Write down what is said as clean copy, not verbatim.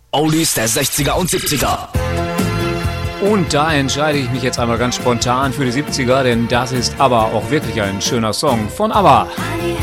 Oldies der 60er und 70er. Und da entscheide ich mich jetzt einmal ganz spontan für die 70er, denn das ist ABBA auch wirklich ein schöner Song von ABBA.